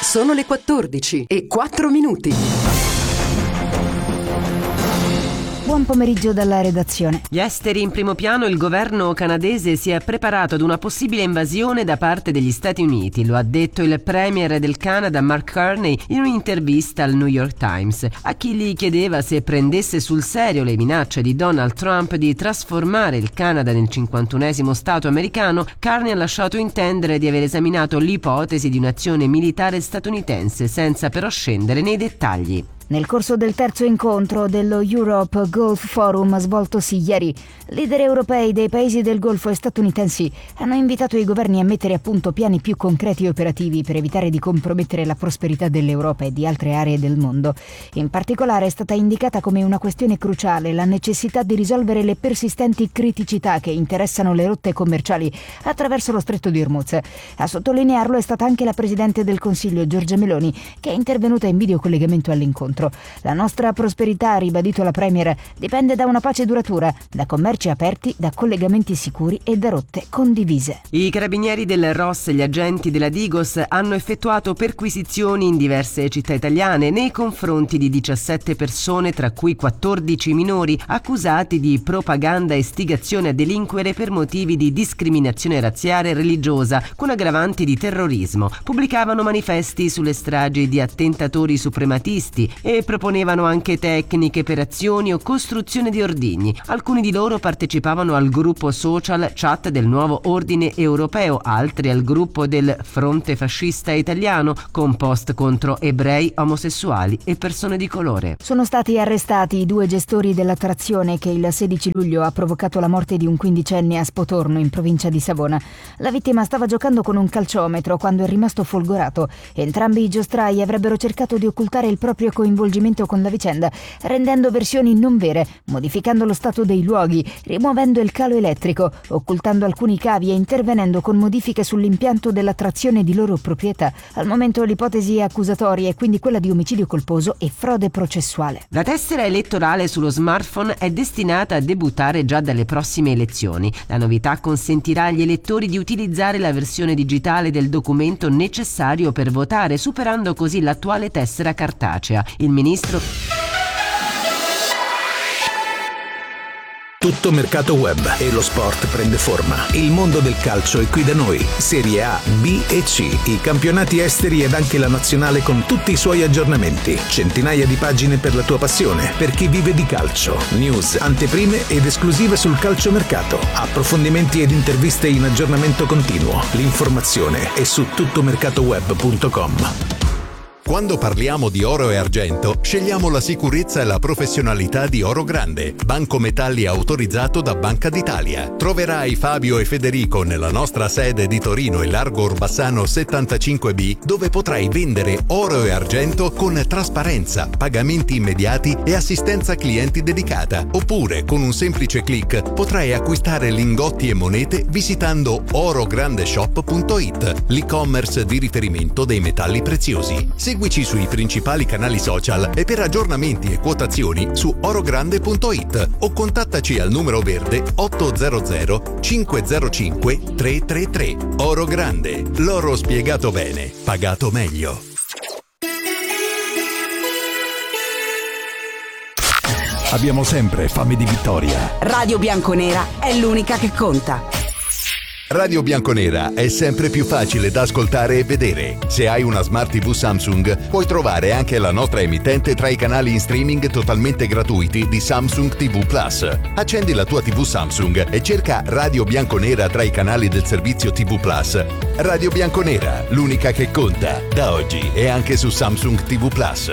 Sono le 14:04. Buon pomeriggio dalla redazione. Gli esteri in primo piano. Il governo canadese si è preparato ad una possibile invasione da parte degli Stati Uniti. Lo ha detto il premier del Canada, Mark Carney, in un'intervista al New York Times. A chi gli chiedeva se prendesse sul serio le minacce di Donald Trump di trasformare il Canada nel 51esimo stato americano, Carney ha lasciato intendere di aver esaminato l'ipotesi di un'azione militare statunitense, senza però scendere nei dettagli. Nel corso del terzo incontro dello Europe Gulf Forum svoltosi ieri, leader europei dei paesi del Golfo e statunitensi hanno invitato i governi a mettere a punto piani più concreti e operativi per evitare di compromettere la prosperità dell'Europa e di altre aree del mondo. In particolare è stata indicata come una questione cruciale la necessità di risolvere le persistenti criticità che interessano le rotte commerciali attraverso lo Stretto di Hormuz. A sottolinearlo è stata anche la Presidente del Consiglio, Giorgia Meloni, che è intervenuta in videocollegamento all'incontro. La nostra prosperità, ha ribadito la Premier, dipende da una pace duratura, da commerci aperti, da collegamenti sicuri e da rotte condivise. I carabinieri del ROS e gli agenti della Digos hanno effettuato perquisizioni in diverse città italiane nei confronti di 17 persone, tra cui 14 minori, accusati di propaganda e istigazione a delinquere per motivi di discriminazione razziale e religiosa, con aggravanti di terrorismo. Pubblicavano manifesti sulle stragi di attentatori suprematisti e proponevano anche tecniche per azioni o costruzione di ordigni. Alcuni di loro partecipavano al gruppo social Chat del Nuovo Ordine Europeo, altri al gruppo del Fronte Fascista Italiano, con post contro ebrei, omosessuali e persone di colore. Sono stati arrestati i 2 gestori dell'attrazione che il 16 luglio ha provocato la morte di un 15enne a Spotorno, in provincia di Savona. La vittima stava giocando con un calciometro quando è rimasto folgorato. Entrambi i giostrai avrebbero cercato di occultare il proprio coinvolgimento con la vicenda, rendendo versioni non vere, modificando lo stato dei luoghi, rimuovendo il calo elettrico, occultando alcuni cavi e intervenendo con modifiche sull'impianto della trazione di loro proprietà. Al momento l'ipotesi accusatoria è quindi quella di omicidio colposo e frode processuale. La tessera elettorale sullo smartphone è destinata a debuttare già dalle prossime elezioni. La novità consentirà agli elettori di utilizzare la versione digitale del documento necessario per votare, superando così l'attuale tessera cartacea. Il ministro. Tutto mercato web e lo sport prende forma. Il mondo del calcio è qui da noi. Serie A, B e C, i campionati esteri ed anche la nazionale con tutti i suoi aggiornamenti. Centinaia di pagine per la tua passione, per chi vive di calcio. News, anteprime ed esclusive sul calciomercato. Approfondimenti ed interviste in aggiornamento continuo. L'informazione è su tuttomercatoweb.com. Quando parliamo di oro e argento, scegliamo la sicurezza e la professionalità di Oro Grande, banco metalli autorizzato da Banca d'Italia. Troverai Fabio e Federico nella nostra sede di Torino e Largo Orbassano 75B, dove potrai vendere oro e argento con trasparenza, pagamenti immediati e assistenza clienti dedicata. Oppure, con un semplice click, potrai acquistare lingotti e monete visitando orograndeshop.it, l'e-commerce di riferimento dei metalli preziosi. Seguici sui principali canali social e per aggiornamenti e quotazioni su orogrande.it o contattaci al numero verde 800 505 333. Oro Grande, l'oro spiegato bene, pagato meglio. Abbiamo sempre fame di vittoria. Radio Bianconera è l'unica che conta. Radio Bianconera è sempre più facile da ascoltare e vedere. Se hai una Smart TV Samsung, puoi trovare anche la nostra emittente tra i canali in streaming totalmente gratuiti di Samsung TV Plus. Accendi la tua TV Samsung e cerca Radio Bianconera tra i canali del servizio TV Plus. Radio Bianconera, l'unica che conta, da oggi e anche su Samsung TV Plus.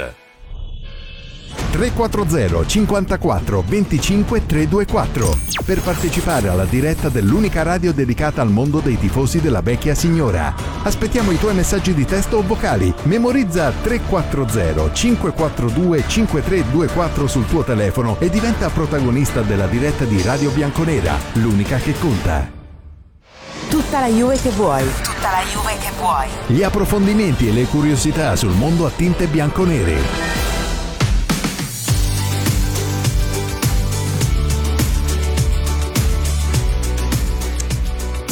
340 54 25 324 per partecipare alla diretta dell'unica radio dedicata al mondo dei tifosi della vecchia signora. Aspettiamo i tuoi messaggi di testo o vocali. Memorizza 340 542 5324 sul tuo telefono e diventa protagonista della diretta di Radio Bianconera, l'unica che conta. Tutta la Juve che vuoi. Tutta la Juve che vuoi. Gli approfondimenti e le curiosità sul mondo a tinte bianconere.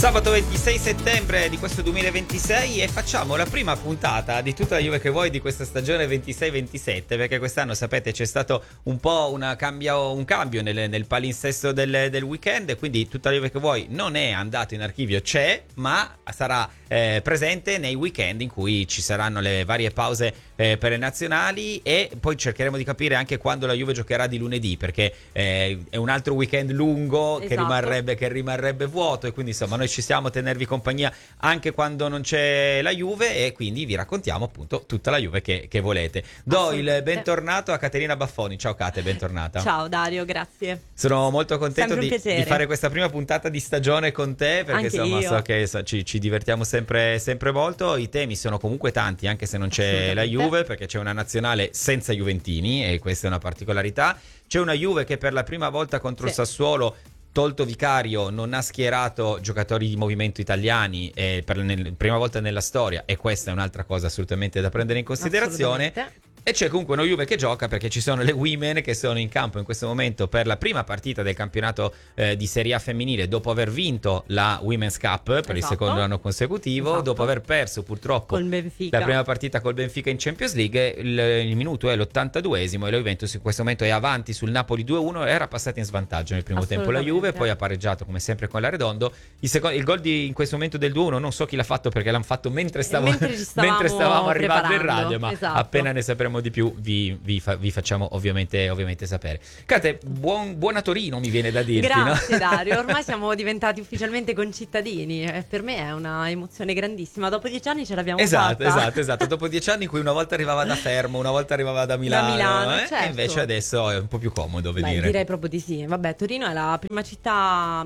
Sabato 26 settembre di questo 2026 e facciamo la prima puntata di tutta la Juve che vuoi di questa stagione 26-27, perché quest'anno sapete c'è stato un po' un cambio nel palinsesto del weekend, e quindi tutta la Juve che vuoi non è andato in archivio, c'è, ma sarà presente nei weekend in cui ci saranno le varie pause per le nazionali, e poi cercheremo di capire anche quando la Juve giocherà di lunedì, perché è un altro weekend lungo, esatto, che rimarrebbe vuoto, e quindi insomma noi ci siamo a tenervi compagnia anche quando non c'è la Juve, e quindi vi raccontiamo appunto tutta la Juve che volete. Do il bentornato a Caterina Baffoni. Ciao Cate, bentornata. Ciao Dario, grazie. Sono molto contento di fare questa prima puntata di stagione con te, perché anche insomma io. So che ci divertiamo sempre molto. I temi sono comunque tanti, anche se non c'è la Juve, perché c'è una nazionale senza juventini, e questa è una particolarità. C'è una Juve che per la prima volta contro il Sassuolo, tolto Vicario, non ha schierato giocatori di movimento italiani per la prima volta nella storia, e questa è un'altra cosa assolutamente da prendere in considerazione. E c'è comunque una Juve che gioca, perché ci sono le women che sono in campo in questo momento per la prima partita del campionato di Serie A femminile, dopo aver vinto la Women's Cup per il secondo anno consecutivo, dopo aver perso purtroppo la prima partita col Benfica in Champions League. Il minuto è l'82esimo e la Juventus in questo momento è avanti sul Napoli 2-1, era passata in svantaggio nel primo tempo la Juve, poi ha pareggiato come sempre con l'Arredondo. Il gol in questo momento del 2-1 non so chi l'ha fatto, perché l'hanno fatto mentre stavamo arrivando in radio, ma appena ne sapremo di più vi facciamo ovviamente sapere. Cate, buona Torino, mi viene da dirti. Grazie, no? Dario, ormai siamo diventati ufficialmente concittadini, per me è una emozione grandissima. Dopo 10 anni ce l'abbiamo fatta. Esatto, dopo 10 anni in cui una volta arrivava da Fermo, una volta arrivava da Milano, certo. E invece adesso è un po' più comodo venire. Direi proprio di sì. Vabbè, Torino è la prima città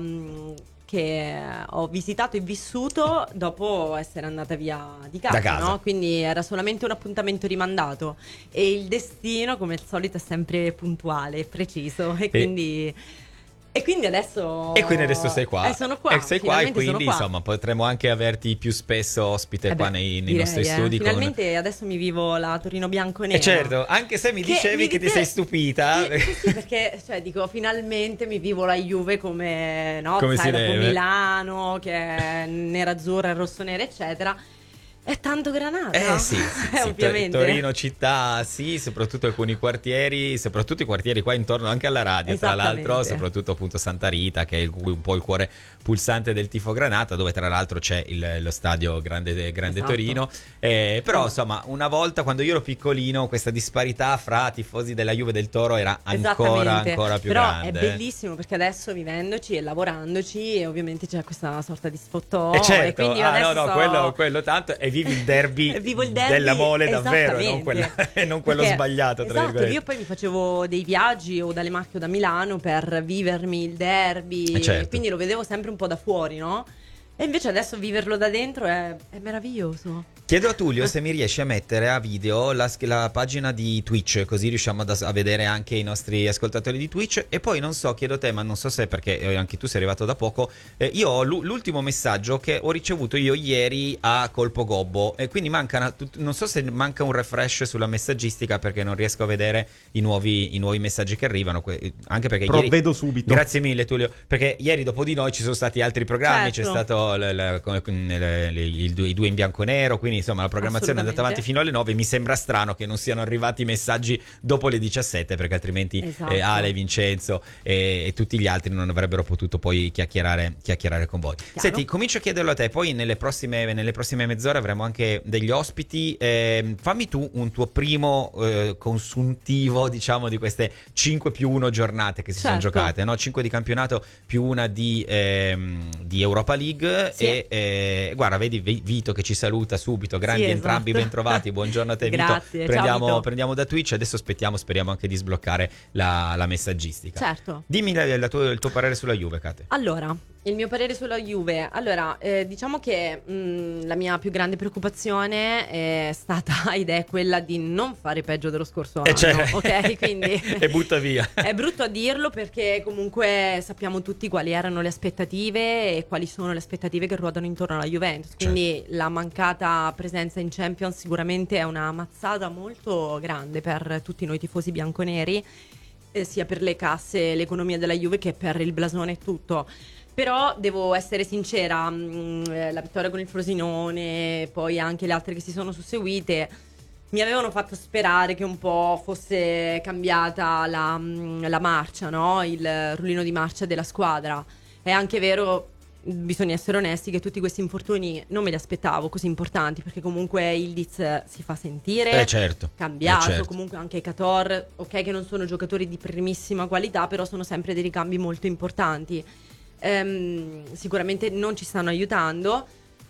che ho visitato e vissuto dopo essere andata via di casa, no? Quindi era solamente un appuntamento rimandato, e il destino, come al solito, è sempre puntuale e preciso, e quindi adesso sei qua. Sono qua. Sei qua, e quindi insomma potremo anche averti più spesso ospite qua nei nostri studi. Finalmente adesso mi vivo la Torino bianco-nera. Certo, anche se mi dicevi che ti sei stupita. Sì, perché dico, finalmente mi vivo la Juve come si dopo deve. Milano, che è nera-azzurra, rosso-nera, eccetera. È tanto Granata. Sì, ovviamente. Torino città, sì, soprattutto alcuni quartieri, soprattutto i quartieri qua intorno anche alla radio, tra l'altro, soprattutto appunto Santa Rita, che è un po' il cuore pulsante del tifo Granata, dove tra l'altro c'è lo stadio Grande Torino. Però insomma, una volta quando io ero piccolino, questa disparità fra tifosi della Juve e del Toro era ancora più grande. Però è bellissimo, perché adesso vivendoci e lavorandoci, e ovviamente c'è questa sorta di sfottò. Certo, e quindi quello tanto. E vivi il derby della Mole davvero, non quello sbagliato, tra virgolette. Io poi mi facevo dei viaggi o dalle Marche o da Milano per vivermi il derby, quindi lo vedevo sempre un po' da fuori, no? E invece adesso viverlo da dentro è meraviglioso. Chiedo a Tullio se mi riesci a mettere a video la pagina di Twitch, così riusciamo a vedere anche i nostri ascoltatori di Twitch. E poi chiedo a te, ma non so se perché anche tu sei arrivato da poco, io ho l'ultimo messaggio che ho ricevuto io ieri a colpo gobbo, e quindi non so se manca un refresh sulla messaggistica, perché non riesco a vedere i nuovi messaggi che arrivano, anche perché provvedo subito. Grazie mille Tullio, perché ieri dopo di noi ci sono stati altri programmi, c'è stato i due in bianco e nero, quindi insomma la programmazione è andata avanti fino alle 9. Mi sembra strano che non siano arrivati messaggi dopo le 17, perché altrimenti Ale, Vincenzo e tutti gli altri non avrebbero potuto poi chiacchierare con voi. Senti, comincio a chiederlo a te, poi nelle prossime mezz'ore avremo anche degli ospiti. Fammi tu un tuo primo consuntivo, diciamo, di queste 5+1 giornate che si sono giocate, no? 5 di campionato più una di Europa League, e guarda, vedi Vito che ci saluta subito, grandi entrambi, ben trovati, buongiorno a te. Grazie, Vito. Prendiamo da Twitch, adesso speriamo anche di sbloccare la messaggistica. Certo. Dimmi il tuo parere sulla Juve, Kate. Allora, il mio parere sulla Juve, diciamo che la mia più grande preoccupazione è stata ed è quella di non fare peggio dello scorso anno, ok? Quindi e butta via. È brutto a dirlo, perché comunque sappiamo tutti quali erano le aspettative e quali sono le aspettative che ruotano intorno alla Juventus, quindi la mancata presenza in Champions sicuramente è una mazzata molto grande per tutti noi tifosi bianconeri, sia per le casse, l'economia della Juve, che per il blasone e tutto. Però devo essere sincera, la vittoria con il Frosinone, poi anche le altre che si sono susseguite, mi avevano fatto sperare che un po' fosse cambiata la marcia, no? Il rullino di marcia della squadra. È anche vero, bisogna essere onesti, che tutti questi infortuni non me li aspettavo così importanti, perché comunque Ildiz si fa sentire, certo, cambiato, certo. comunque anche Kator, ok che non sono giocatori di primissima qualità, però sono sempre dei ricambi molto importanti. Sicuramente non ci stanno aiutando.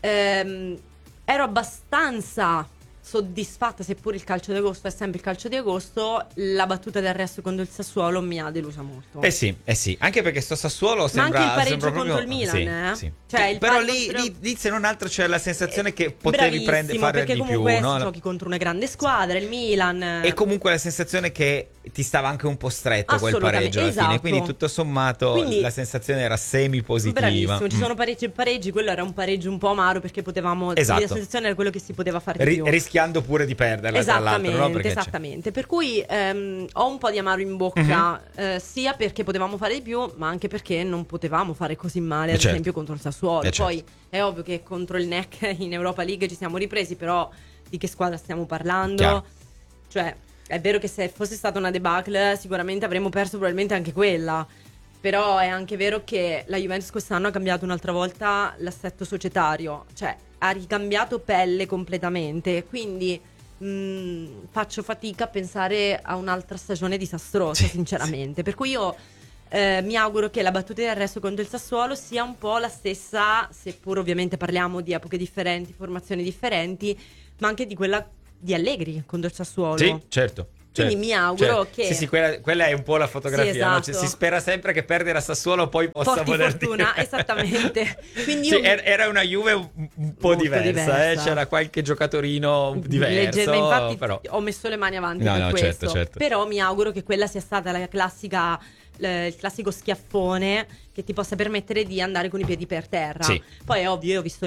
Ero abbastanza soddisfatta, seppur il calcio di agosto è sempre il calcio di agosto. La battuta del resto contro il Sassuolo mi ha delusa molto. Sì, anche perché sto Sassuolo sembra, ma anche il pareggio sembra contro proprio... il Milan, sì. Cioè, però lì se non altro c'è la sensazione che potevi fare di più, perché comunque giochi contro una grande squadra, il Milan, e comunque la sensazione che ti stava anche un po' stretto quel pareggio alla fine, quindi tutto sommato la sensazione era semi positiva. Bravissimo, ci sono pareggi e pareggi, quello era un pareggio un po' amaro perché potevamo, la sensazione era quello che si poteva fare di più, rischiando pure di perderla, tra l'altro, no? Perché esattamente, per cui ho un po' di amaro in bocca, sia perché potevamo fare di più, ma anche perché non potevamo fare così male, ad esempio contro il Sassuolo. Poi è ovvio che contro il NEC in Europa League ci siamo ripresi, però di che squadra stiamo parlando? Chiaro. Cioè, è vero che se fosse stata una debacle sicuramente avremmo perso probabilmente anche quella, però è anche vero che la Juventus quest'anno ha cambiato un'altra volta l'assetto societario, cioè ha ricambiato pelle completamente, quindi faccio fatica a pensare a un'altra stagione disastrosa, sinceramente. Per cui io mi auguro che la battuta del resto contro il Sassuolo sia un po' la stessa, seppur ovviamente parliamo di epoche differenti, formazioni differenti, ma anche di quella di Allegri contro il Sassuolo. Sì, certo. Quindi mi auguro che... Sì, quella è un po' la fotografia, esatto. No? Cioè, si spera sempre che perdere a Sassuolo poi possa voler fortuna, dire... esattamente. Quindi era una Juve un po' diversa. C'era qualche giocatorino diverso. Infatti però... ho messo le mani avanti per questo. Certo. Però mi auguro che quella sia stata la classica... il classico schiaffone che ti possa permettere di andare con i piedi per terra. Poi è ovvio, io ho visto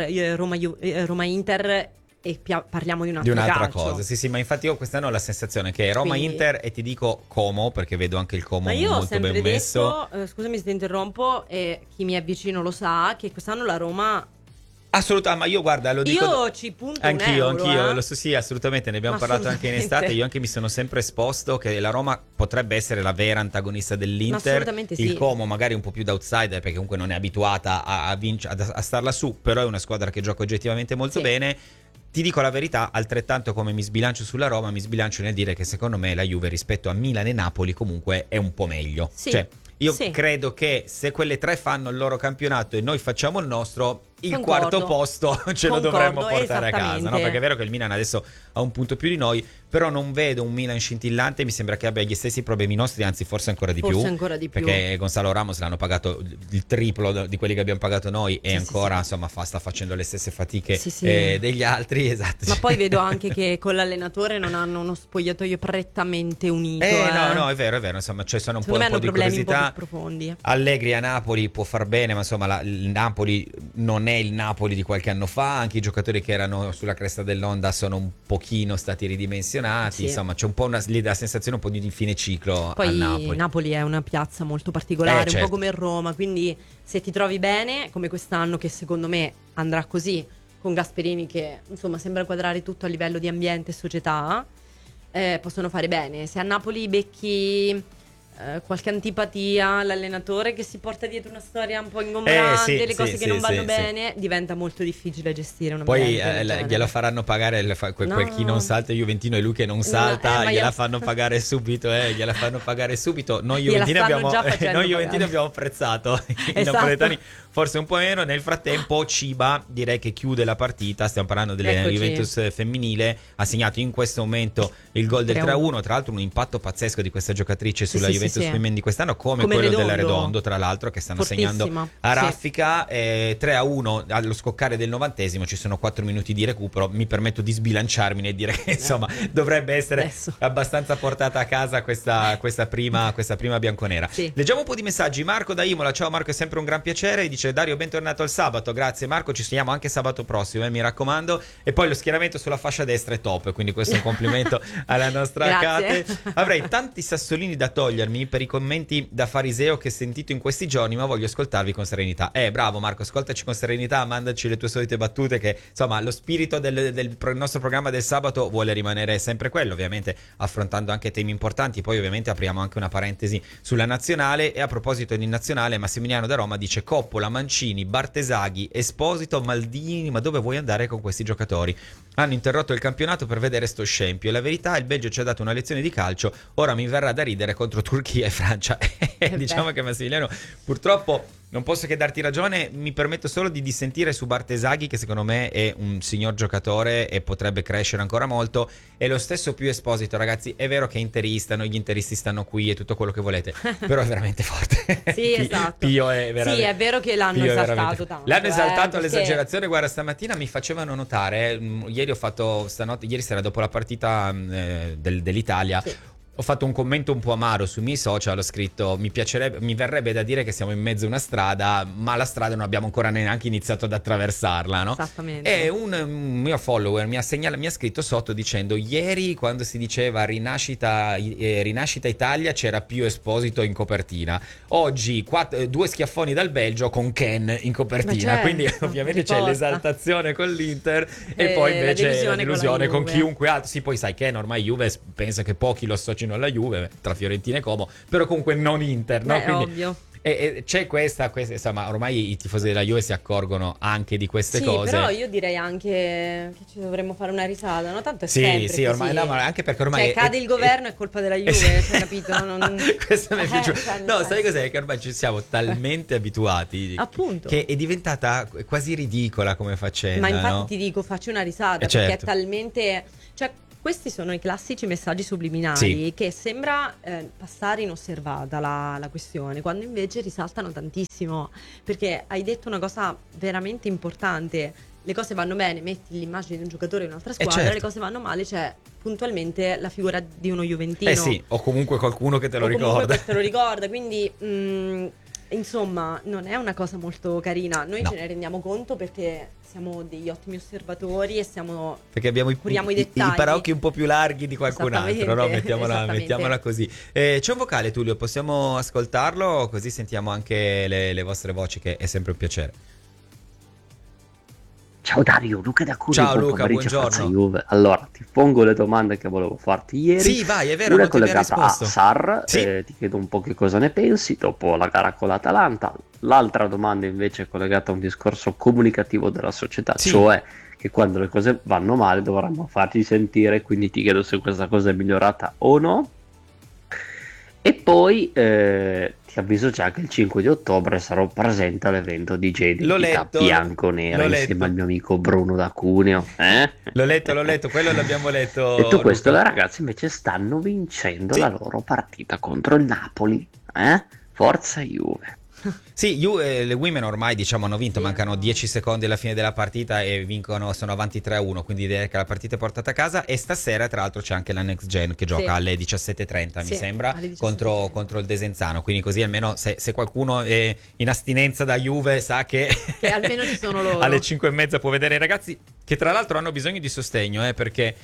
Roma-Inter e parliamo di un'altra cosa. Sì, ma infatti io quest'anno ho la sensazione che Roma-Inter, e ti dico Como, perché vedo anche il Como molto ben messo. Scusami se ti interrompo, e chi mi è vicino lo sa, che quest'anno la Roma... Assolutamente, ma io guarda, lo dico. Io ci punto anch'io, un euro, lo so, sì, assolutamente, ne abbiamo parlato anche in estate. Io anche mi sono sempre esposto che la Roma potrebbe essere la vera antagonista dell'Inter. Assolutamente sì. Il Como magari un po' più da outsider, perché comunque non è abituata a starla su, però è una squadra che gioca oggettivamente molto bene. Ti dico la verità, altrettanto come mi sbilancio sulla Roma, mi sbilancio nel dire che secondo me la Juve rispetto a Milan e Napoli comunque è un po' meglio. Cioè, io credo che se quelle tre fanno il loro campionato e noi facciamo il nostro, il quarto posto ce lo dovremmo portare a casa, no? Perché è vero che il Milan adesso ha un punto più di noi, però non vedo un Milan scintillante, mi sembra che abbia gli stessi problemi nostri, anzi forse ancora di più, perché Gonzalo Ramos l'hanno pagato il triplo di quelli che abbiamo pagato noi e ancora insomma sta facendo le stesse fatiche degli altri, esatto. Ma poi vedo anche che con l'allenatore non hanno uno spogliatoio prettamente unito. No, è vero, insomma, cioè sono un po' di curiosità. Profondi. Allegri a Napoli può far bene, ma insomma il Napoli non è il Napoli di qualche anno fa, anche i giocatori che erano sulla cresta dell'onda sono un pochino stati ridimensionati, insomma c'è un po' la sensazione un po' di fine ciclo. Poi a Napoli. Napoli è una piazza molto particolare, un po' come Roma, quindi se ti trovi bene come quest'anno, che secondo me andrà così, con Gasperini che insomma sembra quadrare tutto a livello di ambiente e società, possono fare bene. Se a Napoli becchi qualche antipatia, l'allenatore che si porta dietro una storia un po' ingombrante, le cose che non vanno bene, diventa molto difficile gestire una poi glielo faranno pagare quel chi non salta il Juventino, e lui che non salta gliela fanno pagare subito, gliela fanno pagare subito. Noi Juventini abbiamo apprezzato i napoletani forse un po' meno. Nel frattempo Ciba direi che chiude la partita, stiamo parlando delle Juventus femminile, ha segnato in questo momento il gol del 3-1, tra l'altro un impatto pazzesco di questa giocatrice sulla Juventus femminile di quest'anno, come quello della Redondo, tra l'altro, che stanno segnando a raffica. 3-1 allo scoccare del 90°, ci sono 4 minuti di recupero. Mi permetto di sbilanciarmi nel dire che insomma dovrebbe essere abbastanza portata a casa questa prima bianconera. Leggiamo un po' di messaggi. Marco da Imola: ciao Marco, è sempre un gran piacere, dice Dario, bentornato al sabato. Grazie Marco, ci sentiamo anche sabato prossimo, mi raccomando. E poi lo schieramento sulla fascia destra è top, quindi questo è un complimento alla nostra Kate. Avrei tanti sassolini da togliermi scusandomi per i commenti da fariseo che ho sentito in questi giorni, ma voglio ascoltarvi con serenità. Bravo Marco, ascoltaci con serenità, mandaci le tue solite battute, che insomma lo spirito del nostro programma del sabato vuole rimanere sempre quello, ovviamente affrontando anche temi importanti. Poi ovviamente apriamo anche una parentesi sulla nazionale, e a proposito di nazionale, Massimiliano da Roma dice: Coppola, Mancini, Bartesaghi, Esposito, Maldini, ma dove vuoi andare con questi giocatori? Hanno interrotto il campionato per vedere sto scempio, e la verità, il Belgio ci ha dato una lezione di calcio, ora mi verrà da ridere contro Turchia e Francia. Diciamo che Massimiliano, purtroppo non posso che darti ragione. Mi permetto solo di dissentire su Bartesaghi, che secondo me è un signor giocatore e potrebbe crescere ancora molto, e lo stesso più Esposito, ragazzi. È vero che è interista, noi gli interisti stanno qui e tutto quello che volete, però è veramente forte. Sì, esatto. Pio è veramente... Sì, è vero che l'hanno esaltato tanto. L'hanno esaltato perché... all'esagerazione. Guarda, stamattina mi facevano notare, ieri sera dopo la partita dell'Italia, sì, ho fatto un commento un po' amaro sui miei social, ho scritto: mi verrebbe da dire che siamo in mezzo a una strada, ma la strada non abbiamo ancora neanche iniziato ad attraversarla, no? Esattamente. E un mio follower mi ha scritto sotto dicendo: ieri quando si diceva rinascita Italia c'era Pio Esposito in copertina, oggi 2 schiaffoni dal Belgio con Ken in copertina, quindi ovviamente c'è l'esaltazione con l'Inter e poi invece la delusione con chiunque altro. Sì, poi sai, Ken ormai Juve pensa che pochi lo associano alla Juve, tra Fiorentina e Como, però comunque non Inter, no? Quindi, ovvio. E c'è questa, insomma, ormai i tifosi della Juve si accorgono anche di queste cose. Sì, però io direi anche che ci dovremmo fare una risata, no? Tanto è sì, sempre sì, ormai così. No, ma anche perché ormai cade il governo, è colpa della Juve, cioè, capito? Questo mi è piaciuto. No, sai cos'è? Che ormai ci siamo talmente abituati, appunto, che è diventata quasi ridicola come faccenda. Ma infatti, no? ti dico, faccio una risata, perché certo, è talmente... Cioè, questi sono i classici messaggi subliminali, sì, che sembra passare inosservata la questione, quando invece risaltano tantissimo, perché hai detto una cosa veramente importante. Le cose vanno bene, metti l'immagine di un giocatore in un'altra squadra, certo, le cose vanno male, c'è puntualmente la figura di uno juventino. Sì, o comunque qualcuno che te lo ricorda. Quindi insomma, non è una cosa molto carina. Noi ce ne rendiamo conto perché siamo degli ottimi osservatori e perché curiamo i dettagli. I paraocchi un po' più larghi di qualcun altro, no? Mettiamola così. C'è un vocale, Tullio, possiamo ascoltarlo? Così sentiamo anche le vostre voci, che è sempre un piacere. Ciao Dario, Luca da Cuneo. Ciao Luca, buongiorno. Juve. Allora, ti pongo le domande che volevo farti ieri. Sì, vai, è vero. Una è collegata a Sarr, sì, ti chiedo un po' che cosa ne pensi dopo la gara con l'Atalanta. L'altra domanda invece è collegata a un discorso comunicativo della società, sì, cioè che quando le cose vanno male dovremmo farci sentire, quindi ti chiedo se questa cosa è migliorata o no. E poi ti avviso già che il 5 di ottobre sarò presente all'evento DJ Identità Bianconera insieme al mio amico Bruno da Cuneo. L'ho letto, quello l'abbiamo letto. Detto questo, le ragazze invece stanno vincendo la loro partita contro il Napoli. Forza Juve. Sì, le women ormai hanno vinto, mancano 10 secondi alla fine della partita e vincono, sono avanti 3-1, quindi direi che la partita è portata a casa. E stasera tra l'altro c'è anche la Next Gen che gioca alle 17:30 mi sembra, contro il Desenzano, quindi così almeno se qualcuno è in astinenza da Juve sa che almeno ci sono loro. Alle 5:30 può vedere i ragazzi, che tra l'altro hanno bisogno di sostegno, perché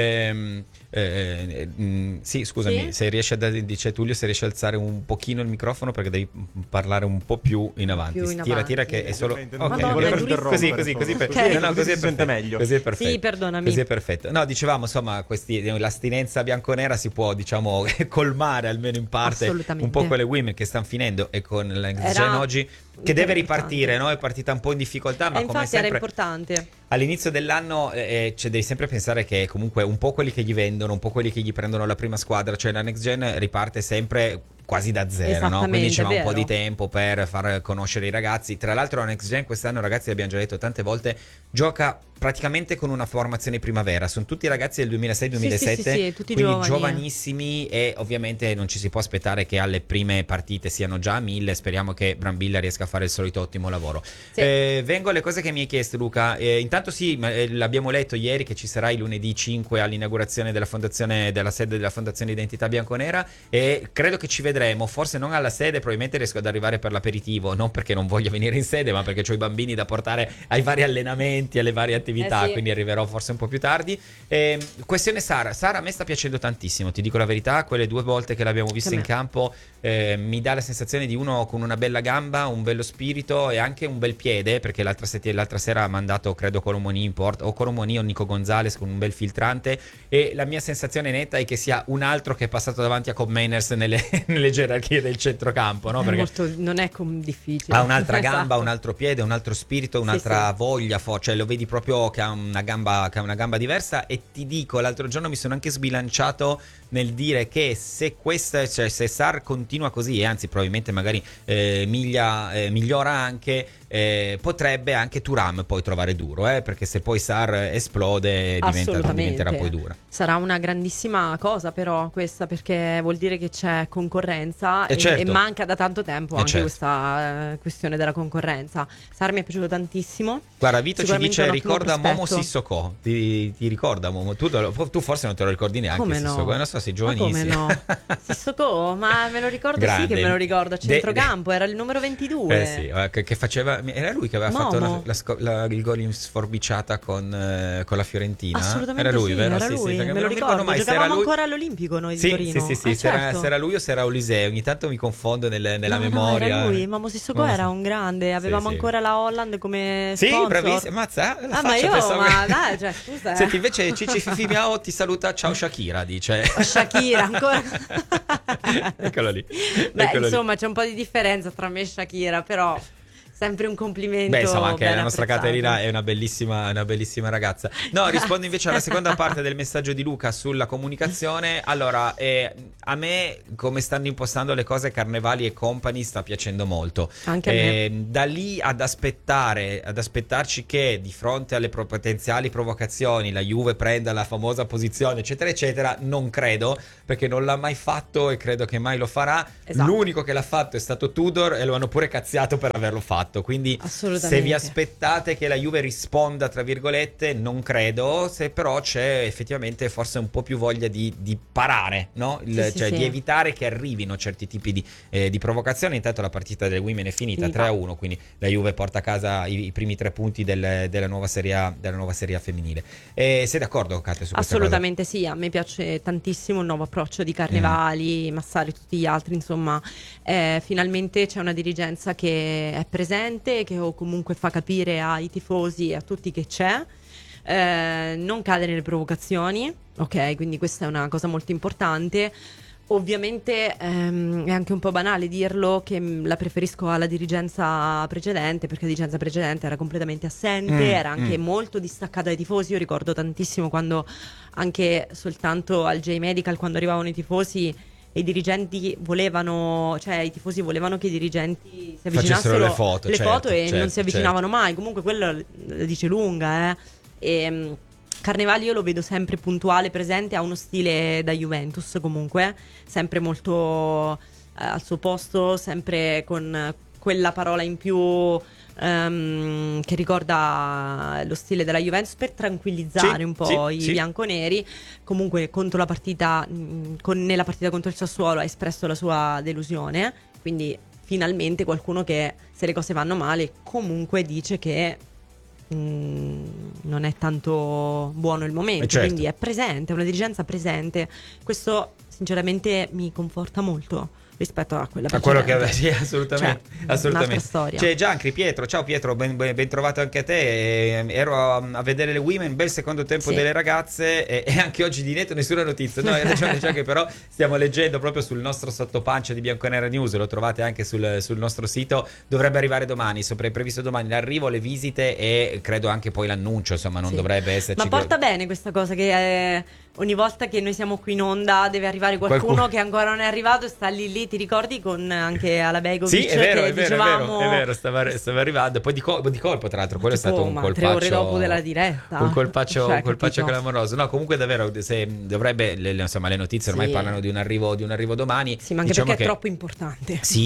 sì, scusami, se riesci dice Tullio, se riesci a alzare un pochino il microfono perché devi parlare un po' più in avanti. Tira che è solo così si sente meglio. Così è perfetto. Sì, perdonami. Così è perfetto. No, dicevamo, insomma, l'astinenza bianconera si può, colmare almeno in parte un po' con le women che stanno finendo e con la Next Gen oggi che deve ripartire, no? È partita un po' in difficoltà, ma come sempre era importante. All'inizio dell'anno devi sempre pensare che comunque un po' quelli che gli vendono, un po' quelli che gli prendono la prima squadra, cioè la Next Gen riparte sempre quasi da zero, no? Quindi c'è un po' di tempo per far conoscere i ragazzi. Tra l'altro la Next Gen quest'anno, ragazzi, abbiamo già detto tante volte, gioca praticamente con una formazione primavera. Sono tutti ragazzi del 2006-2007, sì, tutti quindi giovanissimi, e ovviamente non ci si può aspettare che alle prime partite siano già a 1000. Speriamo che Brambilla riesca a fare il solito ottimo lavoro. Sì. Vengo alle cose che mi hai chiesto, Luca. Intanto sì, l'abbiamo letto ieri che ci sarà il lunedì 5 all'inaugurazione della sede della Fondazione Identità Bianconera, e credo che ci vedremo, forse non alla sede, probabilmente riesco ad arrivare per l'aperitivo, non perché non voglia venire in sede, ma perché ho i bambini da portare ai vari allenamenti, alle varie attività, quindi arriverò forse un po' più tardi. Questione Sara, a me sta piacendo tantissimo, ti dico la verità, quelle 2 volte che l'abbiamo vista in campo mi dà la sensazione di uno con una bella gamba, un bello spirito e anche un bel piede, perché l'altra sera ha mandato credo Colomoni in porta, o Colomoni o Nico Gonzalez con un bel filtrante, e la mia sensazione netta è che sia un altro che è passato davanti a Cobb Manners nelle gerarchie del centrocampo, no? Perché non è difficile, ha un'altra gamba, un altro piede, un altro spirito, un'altra voglia, cioè lo vedi proprio che ha una gamba diversa. E ti dico, l'altro giorno mi sono anche sbilanciato nel dire che se se Sarr continua così, e anzi probabilmente magari migliora anche, potrebbe anche Thuram poi trovare duro, perché se poi Sarr esplode diventerà poi dura. Sarà una grandissima cosa però questa, perché vuol dire che c'è concorrenza certo. E manca da tanto tempo anche questa questione della concorrenza. Sarr mi è piaciuto tantissimo. Guarda, Vito ci dice ricorda Momo Sissoko, ti ricorda Momo? Tu forse non te lo ricordi neanche. Come Sissoko, no? Non so, sei giovanissimo. Come no? Sissoko, ma me lo ricordo. Grande. Sì che me lo ricordo, a centrocampo era il numero 22. Che faceva, era lui che aveva Momo. fatto il gol in sforbiciata con la Fiorentina. Assolutamente era lui, sì, vero? era lui, me lo ricordo. Giocavamo ancora all'Olimpico noi di Torino. Sì, se era lui o se era Olise, ogni tanto mi confondo nella memoria. Era lui, Momo Sissoko era un grande, avevamo ancora la Holland come sponsor. Sì, bravissimo, mazza, dai, cioè, scusa. Senti, invece Cici Fifi Miao ti saluta, ciao Shakira, dice. Shakira ancora. Eccolo lì. Insomma, c'è un po' di differenza tra me e Shakira, però sempre un complimento. Beh, insomma, anche la nostra apprezzato. Caterina è una bellissima ragazza. No, rispondo invece alla seconda parte del messaggio di Luca sulla comunicazione. Allora, a me, come stanno impostando le cose Carnevali e company, sta piacendo molto. Anche a me. Da lì ad aspettarci che di fronte alle potenziali provocazioni la Juve prenda la famosa posizione, eccetera, eccetera, non credo, perché non l'ha mai fatto e credo che mai lo farà. Esatto. L'unico che l'ha fatto è stato Tudor e lo hanno pure cazziato per averlo fatto. Quindi se vi aspettate che la Juve risponda, tra virgolette, non credo. Se però c'è effettivamente forse un po' più voglia di parare, no? Di evitare che arrivino certi tipi di provocazioni. Intanto la partita del Women è finita 3-1, quindi la Juve porta a casa i primi 3 punti della nuova Serie A femminile. Sei d'accordo, Kate, su questa Assolutamente cosa? Sì, a me piace tantissimo il nuovo approccio di Carnevali, Massari e tutti gli altri, insomma, finalmente c'è una dirigenza che è presente, che comunque fa capire ai tifosi e a tutti che c'è, non cade nelle provocazioni, ok? Quindi questa è una cosa molto importante. Ovviamente è anche un po' banale dirlo che la preferisco alla dirigenza precedente, perché la dirigenza precedente era completamente assente, era anche molto distaccata dai tifosi. Io ricordo tantissimo quando anche soltanto al J-Medical, quando arrivavano i tifosi, i dirigenti volevano, cioè i tifosi volevano che i dirigenti si avvicinassero le foto, e non si avvicinavano mai. Comunque quello la dice lunga, Carnevali io lo vedo sempre puntuale, presente, ha uno stile da Juventus comunque, sempre molto al suo posto, sempre con quella parola in più che ricorda lo stile della Juventus, per tranquillizzare un po' i bianconeri. Comunque contro la partita, nella partita contro il Sassuolo ha espresso la sua delusione, quindi finalmente qualcuno che, se le cose vanno male, comunque dice che non è tanto buono il momento, quindi è presente, è una dirigenza presente. Questo sinceramente mi conforta molto rispetto a quella precedente. A quello che sì, assolutamente. Un'altra storia. C'è Giancri, Pietro, ciao Pietro, ben trovato anche a te. Ero a vedere le Women, bel secondo tempo delle ragazze, e anche oggi di netto nessuna notizia. No, hai ragione, che però stiamo leggendo proprio sul nostro sottopancia di Bianconera News, lo trovate anche sul nostro sito. Dovrebbe arrivare domani, è previsto domani l'arrivo, le visite e credo anche poi l'annuncio, insomma non dovrebbe esserci. Ma porta bene questa cosa che ogni volta che noi siamo qui in onda deve arrivare qualcuno che ancora non è arrivato e sta lì, ti ricordi, con anche Alabegovic? Sì, è vero, stava arrivando. Poi di colpo, tra l'altro, quello è stato un colpaccio 3 ore dopo della diretta. Un colpaccio clamoroso. No, comunque davvero dovrebbe, insomma, le notizie ormai parlano di un arrivo domani. Sì, ma anche perché è troppo importante. Sì,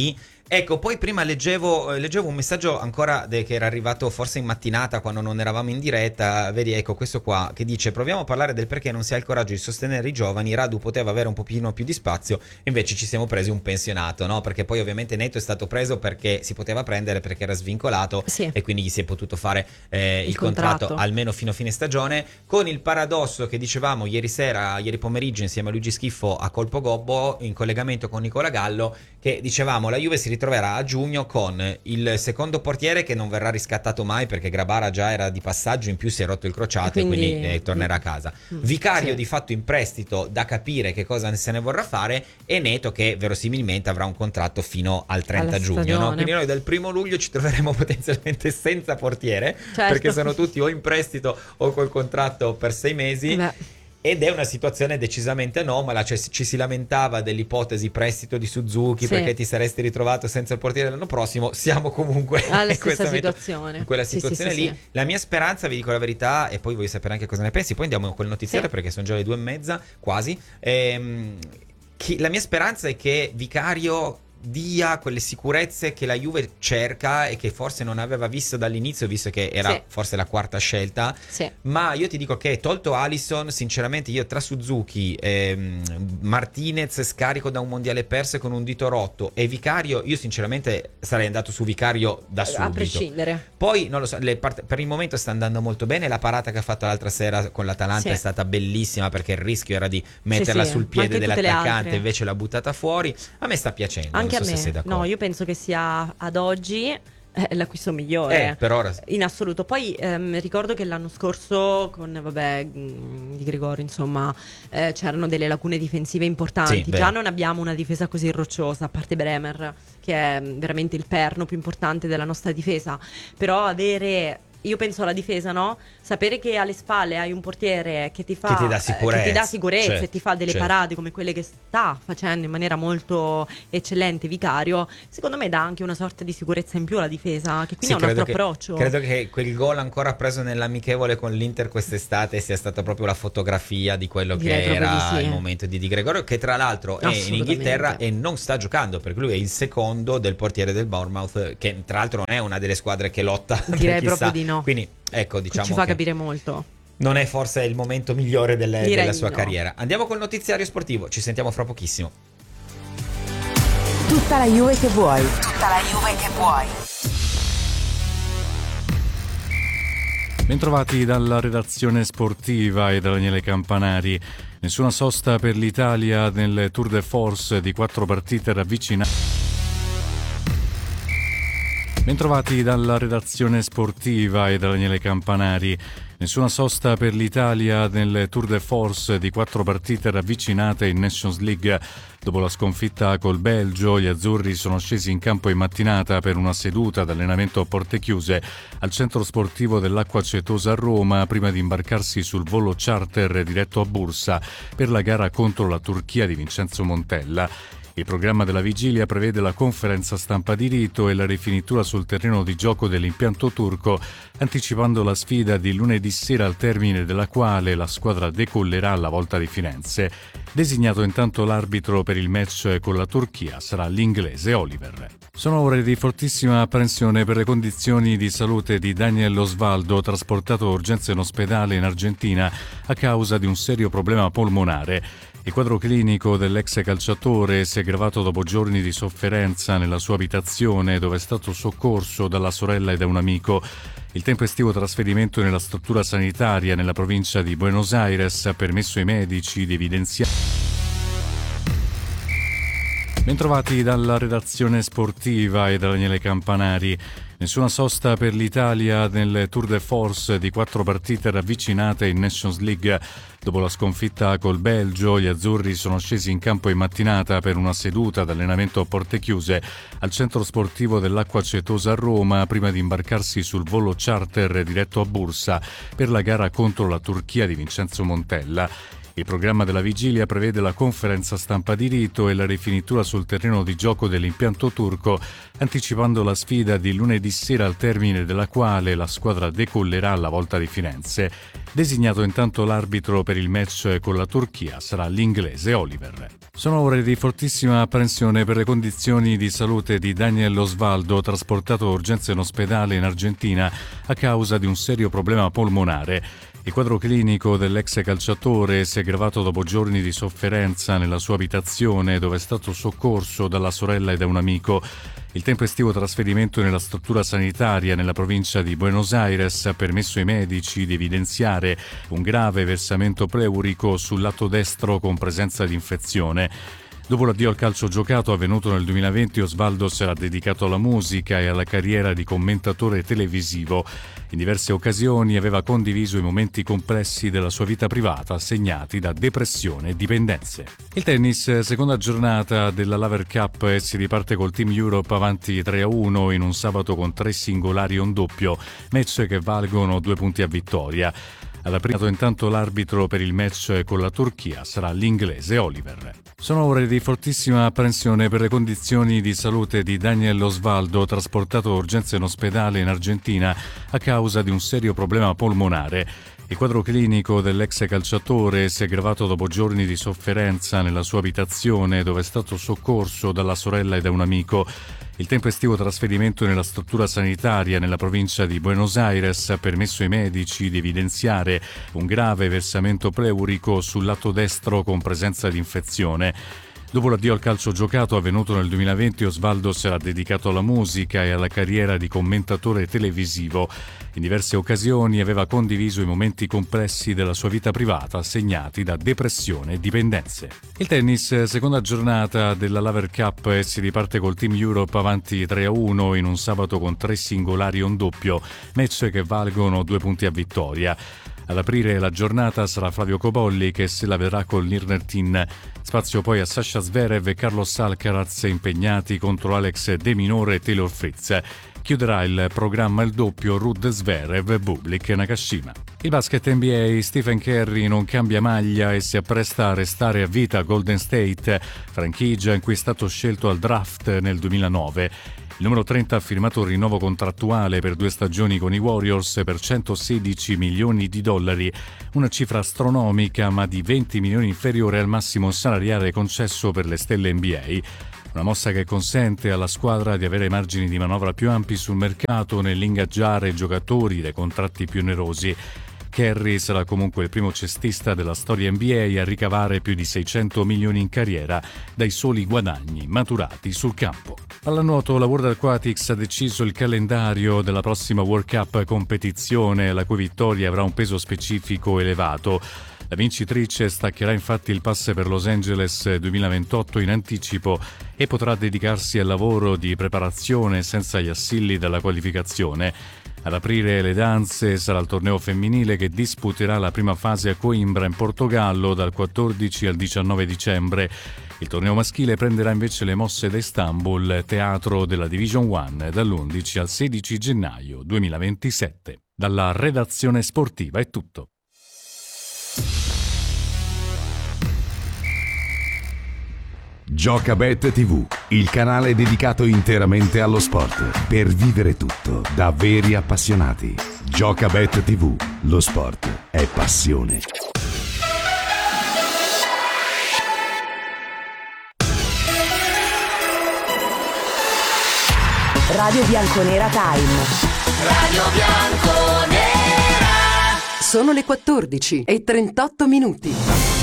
Ecco, poi prima leggevo un messaggio ancora che era arrivato forse in mattinata quando non eravamo in diretta, vedi, ecco questo qua che dice: proviamo a parlare del perché non si ha il coraggio di sostenere i giovani, Radu poteva avere un pochino più di spazio, invece ci siamo presi un pensionato, no? Perché poi ovviamente Neto è stato preso perché si poteva prendere, perché era svincolato, sì, e quindi gli si è potuto fare il contratto almeno fino a fine stagione, con il paradosso che dicevamo ieri pomeriggio insieme a Luigi Schiffo a Colpo Gobbo in collegamento con Nicola Gallo, che dicevamo la Juve si troverà a giugno con il secondo portiere che non verrà riscattato mai perché Grabara già era di passaggio, in più si è rotto il crociato e quindi tornerà a casa. Vicario di fatto in prestito, da capire che cosa se ne vorrà fare, e Neto che verosimilmente avrà un contratto fino al 30 giugno, no? Quindi noi dal 1 luglio ci troveremo potenzialmente senza portiere, perché sono tutti o in prestito o col contratto per 6 mesi. Ed è una situazione decisamente anomala, cioè ci si lamentava dell'ipotesi prestito di Suzuki perché ti saresti ritrovato senza il portiere l'anno prossimo, siamo comunque alla stessa situazione, in quella situazione lì. La mia speranza, vi dico la verità, e poi voglio sapere anche cosa ne pensi, poi andiamo con il notiziario perché sono già le 2:30 quasi. La mia speranza è che Vicario dia quelle sicurezze che la Juve cerca e che forse non aveva visto dall'inizio, visto che era forse la quarta scelta, ma io ti dico che tolto Alisson, sinceramente io tra Suzuki, Martinez scarico da un mondiale perso con un dito rotto, e Vicario, io sinceramente sarei andato su Vicario da subito, a prescindere. Poi non lo so, per il momento sta andando molto bene, la parata che ha fatto l'altra sera con l'Atalanta è stata bellissima, perché il rischio era di metterla sul piede dell'attaccante, invece l'ha buttata fuori. A me sta piacendo. Anche a me, no, io penso che sia ad oggi l'acquisto migliore per ora in assoluto. Poi ricordo che l'anno scorso con Di Gregorio insomma c'erano delle lacune difensive importanti, già non abbiamo una difesa così rocciosa, a parte Bremer che è veramente il perno più importante della nostra difesa, però io penso alla difesa, no? Sapere che alle spalle hai un portiere che ti dà sicurezza, e ti fa delle parate come quelle che sta facendo in maniera molto eccellente Vicario, secondo me dà anche una sorta di sicurezza in più alla difesa, che quindi è un altro approccio. Credo che quel gol ancora preso nell'amichevole con l'Inter quest'estate sia stata proprio la fotografia di quello che era il momento di Gregorio, che tra l'altro è in Inghilterra e non sta giocando, perché lui è il secondo del portiere del Bournemouth, che tra l'altro non è una delle squadre che lotta, direi proprio di no. Quindi ecco, diciamo ci fa capire molto. Non è forse il momento migliore della sua carriera. Andiamo col notiziario sportivo, ci sentiamo fra pochissimo. Tutta la Juve che vuoi. Tutta la Juve che vuoi. Bentrovati dalla redazione sportiva e da Daniele Campanari. Nessuna sosta per l'Italia nel Tour de Force di 4 partite ravvicinate. Bentrovati dalla redazione sportiva e da Daniele Campanari. Nessuna sosta per l'Italia nel Tour de Force di 4 partite ravvicinate in Nations League. Dopo la sconfitta col Belgio, gli azzurri sono scesi in campo in mattinata per una seduta d'allenamento a porte chiuse al centro sportivo dell'Acqua Cetosa a Roma, prima di imbarcarsi sul volo charter diretto a Bursa per la gara contro la Turchia di Vincenzo Montella. Il programma della vigilia prevede la conferenza stampa di rito e la rifinitura sul terreno di gioco dell'impianto turco, anticipando la sfida di lunedì sera, al termine della quale la squadra decollerà alla Volta di Firenze. Designato intanto l'arbitro per il match con la Turchia sarà l'inglese Oliver. Sono ore di fortissima apprensione per le condizioni di salute di Daniel Osvaldo, trasportato a urgenza in ospedale in Argentina a causa di un serio problema polmonare. Il quadro clinico dell'ex calciatore si è aggravato dopo giorni di sofferenza nella sua abitazione, dove è stato soccorso dalla sorella e da un amico. Il tempestivo trasferimento nella struttura sanitaria nella provincia di Buenos Aires ha permesso ai medici di evidenziare. Bentrovati dalla redazione sportiva e da Daniele Campanari. Nessuna sosta per l'Italia nel Tour de Force di 4 partite ravvicinate in Nations League. Dopo la sconfitta col Belgio, gli azzurri sono scesi in campo in mattinata per una seduta d'allenamento a porte chiuse al centro sportivo dell'Acqua Cetosa a Roma, prima di imbarcarsi sul volo charter diretto a Bursa per la gara contro la Turchia di Vincenzo Montella. Il programma della vigilia prevede la conferenza stampa di rito e la rifinitura sul terreno di gioco dell'impianto turco, anticipando la sfida di lunedì sera, al termine della quale la squadra decollerà alla Volta di Firenze. Designato intanto l'arbitro per il match con la Turchia sarà l'inglese Oliver. Sono ore di fortissima apprensione per le condizioni di salute di Daniel Osvaldo, trasportato a urgenza in ospedale in Argentina a causa di un serio problema polmonare. Il quadro clinico dell'ex calciatore si è aggravato dopo giorni di sofferenza nella sua abitazione, dove è stato soccorso dalla sorella e da un amico. Il tempestivo trasferimento nella struttura sanitaria nella provincia di Buenos Aires ha permesso ai medici di evidenziare un grave versamento pleurico sul lato destro con presenza di infezione. Dopo l'addio al calcio giocato avvenuto nel 2020, Osvaldo si era dedicato alla musica e alla carriera di commentatore televisivo. In diverse occasioni aveva condiviso i momenti complessi della sua vita privata, segnati da depressione e dipendenze. Il tennis, seconda giornata della Laver Cup, si riparte col Team Europe avanti 3-1 in un sabato con 3 singolari e un doppio, match che valgono 2 punti a vittoria. All'aprimato intanto l'arbitro per il match con la Turchia sarà l'inglese Oliver. Sono ore di fortissima apprensione per le condizioni di salute di Daniel Osvaldo, trasportato a urgenza in ospedale in Argentina a causa di un serio problema polmonare. Il quadro clinico dell'ex calciatore si è aggravato dopo giorni di sofferenza nella sua abitazione, dove è stato soccorso dalla sorella e da un amico. Il tempestivo trasferimento nella struttura sanitaria nella provincia di Buenos Aires ha permesso ai medici di evidenziare un grave versamento pleurico sul lato destro con presenza di infezione. Dopo l'addio al calcio giocato avvenuto nel 2020, Osvaldo si era dedicato alla musica e alla carriera di commentatore televisivo. In diverse occasioni aveva condiviso i momenti complessi della sua vita privata, segnati da depressione e dipendenze. Il tennis, seconda giornata della Laver Cup, si riparte col Team Europe avanti 3-1 in un sabato con 3 singolari e un doppio, match che valgono 2 punti a vittoria. Ad aprire la giornata sarà Flavio Cobolli, che se la vedrà col Nirnertin. Spazio poi a Sasha Zverev e Carlos Alcaraz, impegnati contro Alex De Minore e Taylor Fritz. Chiuderà il programma il doppio Ruud Zverev, Bublik e Nakashima. Il basket NBA, Stephen Curry non cambia maglia e si appresta a restare a vita a Golden State, franchigia in cui è stato scelto al draft nel 2009. Il numero 30 ha firmato un rinnovo contrattuale per 2 stagioni con i Warriors per $116 milioni, una cifra astronomica ma di 20 milioni inferiore al massimo salariale concesso per le stelle NBA. Una mossa che consente alla squadra di avere margini di manovra più ampi sul mercato nell'ingaggiare giocatori dai contratti più onerosi. Curry sarà comunque il primo cestista della storia NBA a ricavare più di 600 milioni in carriera dai soli guadagni maturati sul campo. Pallanuoto, la World Aquatics ha deciso il calendario della prossima World Cup competizione, la cui vittoria avrà un peso specifico elevato. La vincitrice staccherà infatti il pass per Los Angeles 2028 in anticipo e potrà dedicarsi al lavoro di preparazione senza gli assilli della qualificazione. Ad aprire le danze sarà il torneo femminile, che disputerà la prima fase a Coimbra in Portogallo dal 14 al 19 dicembre. Il torneo maschile prenderà invece le mosse da Istanbul, teatro della Division 1, dall'11 al 16 gennaio 2027. Dalla redazione sportiva è tutto. Giocabet TV, il canale dedicato interamente allo sport, per vivere tutto da veri appassionati. Giocabet TV, lo sport è passione. Radio Bianconera Time. Radio Bianconera. Sono le 14:38.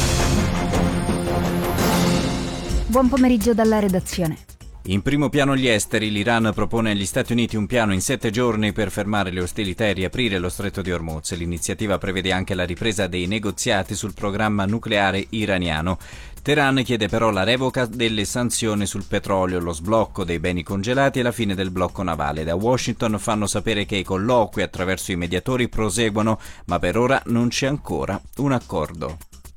Buon pomeriggio dalla redazione. In primo piano gli esteri, l'Iran propone agli Stati Uniti un piano in 7 giorni per fermare le ostilità e riaprire lo stretto di Hormuz. L'iniziativa prevede anche la ripresa dei negoziati sul programma nucleare iraniano. Teheran chiede però la revoca delle sanzioni sul petrolio, lo sblocco dei beni congelati e la fine del blocco navale. Da Washington fanno sapere che i colloqui attraverso i mediatori proseguono, ma per ora non c'è ancora un accordo.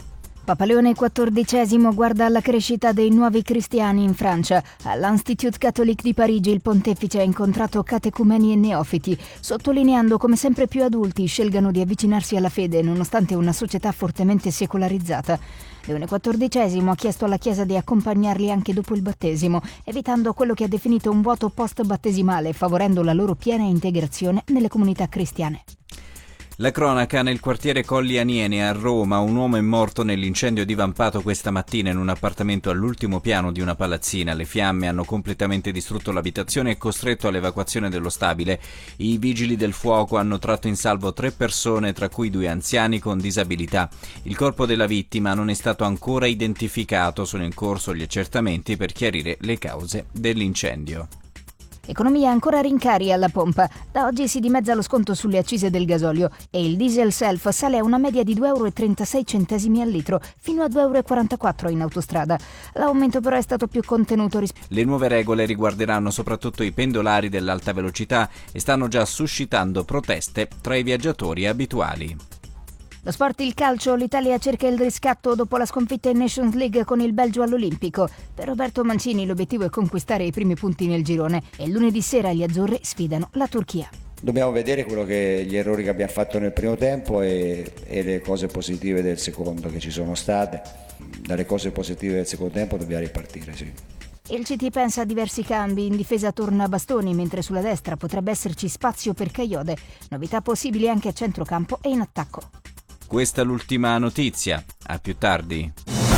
Papa Leone XIV guarda alla crescita dei nuovi cristiani in Francia. All'Institut Catholique di Parigi il pontefice ha incontrato catecumeni e neofiti, sottolineando come sempre più adulti scelgano di avvicinarsi alla fede nonostante una società fortemente secolarizzata. Leone XIV ha chiesto alla Chiesa di accompagnarli anche dopo il battesimo, evitando quello che ha definito un vuoto post-battesimale, favorendo la loro piena integrazione nelle comunità cristiane. La cronaca: nel quartiere Colli Aniene a Roma un uomo è morto nell'incendio divampato questa mattina in un appartamento all'ultimo piano di una palazzina. Le fiamme hanno completamente distrutto l'abitazione e costretto all'evacuazione dello stabile. I vigili del fuoco hanno tratto in salvo 3 persone, tra cui 2 anziani con disabilità. Il corpo della vittima non è stato ancora identificato, sono in corso gli accertamenti per chiarire le cause dell'incendio. Economia ancora rincari alla pompa. Da oggi si dimezza lo sconto sulle accise del gasolio e il diesel self sale a una media di 2,36 € al litro, fino a 2,44 € in autostrada. L'aumento però è stato più contenuto Le nuove regole riguarderanno soprattutto i pendolari dell'alta velocità e stanno già suscitando proteste tra i viaggiatori abituali. Lo sport, il calcio, l'Italia cerca il riscatto dopo la sconfitta in Nations League con il Belgio all'Olimpico. Per Roberto Mancini l'obiettivo è conquistare i primi punti nel girone e lunedì sera gli azzurri sfidano la Turchia. Dobbiamo vedere gli errori che abbiamo fatto nel primo tempo e le cose positive del secondo che ci sono state. Dalle cose positive del secondo tempo dobbiamo ripartire, sì. Il CT pensa a diversi cambi. In difesa torna Bastoni, mentre sulla destra potrebbe esserci spazio per Kayode. Novità possibili anche a centrocampo e in attacco. Questa è l'ultima notizia. A più tardi.